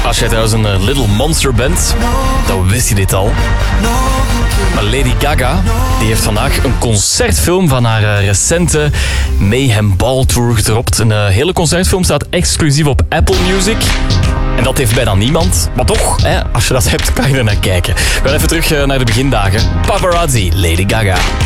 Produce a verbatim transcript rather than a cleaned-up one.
Als jij trouwens een uh, Little Monster bent, dan wist je dit al. Maar Lady Gaga die heeft vandaag een concertfilm van haar uh, recente Mayhem Ball Tour gedropt. Een uh, hele concertfilm staat exclusief op Apple Music. En dat heeft bijna niemand. Maar toch, hè, als je dat hebt, kan je er naar kijken. We gaan even terug uh, naar de begindagen. Paparazzi, Lady Gaga.